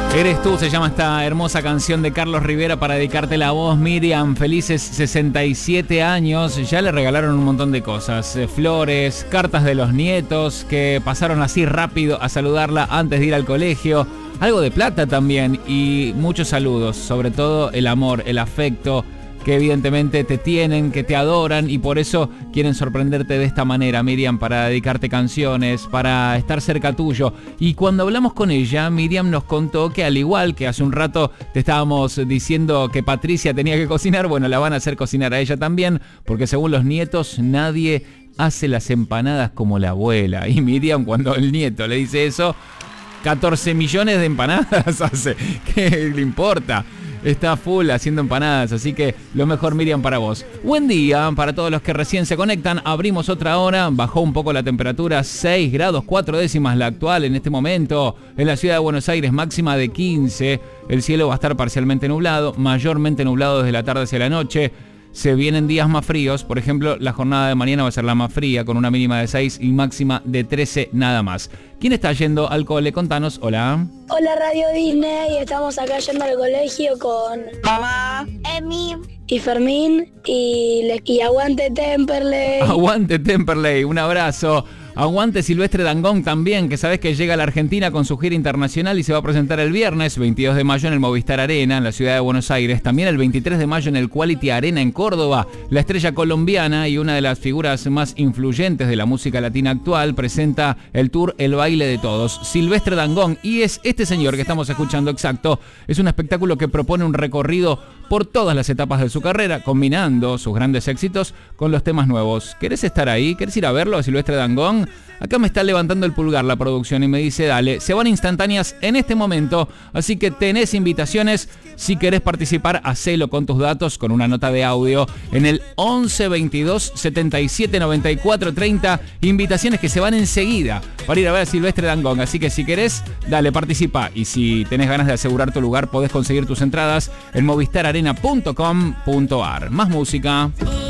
Eres tú, se llama esta hermosa canción de Carlos Rivera para dedicártela a vos, Miriam. Felices 67 años. Ya le regalaron un montón de cosas. Flores, cartas de los nietos que pasaron así rápido a saludarla antes de ir al colegio. Algo de plata también y muchos saludos. Sobre todo el amor, el afecto que evidentemente te tienen, que te adoran y por eso quieren sorprenderte de esta manera, Miriam, para dedicarte canciones, para estar cerca tuyo. Y cuando hablamos con ella, Miriam nos contó que al igual que hace un rato te estábamos diciendo que Patricia tenía que cocinar, bueno, la van a hacer cocinar a ella también, porque según los nietos nadie hace las empanadas como la abuela. Y Miriam, cuando el nieto le dice eso, 14 millones de empanadas hace. ¿Qué le importa? Está full haciendo empanadas, así que lo mejor, Miriam, para vos. Buen día para todos los que recién se conectan. Abrimos otra hora, bajó un poco la temperatura, 6 grados 4 décimas la actual en este momento. En la ciudad de Buenos Aires, máxima de 15. El cielo va a estar parcialmente nublado, mayormente nublado desde la tarde hacia la noche. Se vienen días más fríos, por ejemplo, la jornada de mañana va a ser la más fría, con una mínima de 6 y máxima de 13 nada más. ¿Quién está yendo al cole? Contanos, hola. Hola Radio Disney, estamos acá yendo al colegio con mamá, Emi y Fermín y aguante Temperley. Aguante Temperley, un abrazo. Aguante Silvestre Dangond también, que sabés que llega a la Argentina con su gira internacional y se va a presentar el viernes 22 de mayo en el Movistar Arena, en la ciudad de Buenos Aires. También el 23 de mayo en el Quality Arena en Córdoba. La estrella colombiana y una de las figuras más influyentes de la música latina actual presenta el tour El Baile de Todos. Silvestre Dangond, y es este señor que estamos escuchando, exacto. Es un espectáculo que propone un recorrido por todas las etapas de su carrera, combinando sus grandes éxitos con los temas nuevos. ¿Querés estar ahí? ¿Querés ir a verlo a Silvestre Dangond? Acá me está levantando el pulgar la producción y me dice, dale, se van instantáneas en este momento, así que tenés invitaciones. Si querés participar, hacelo con tus datos, con una nota de audio en el 11 22 77 94 30. Invitaciones que se van enseguida para ir a ver a Silvestre Dangond. Así que si querés, dale, participa. Y si tenés ganas de asegurar tu lugar, podés conseguir tus entradas en movistararena.com.ar. Más música.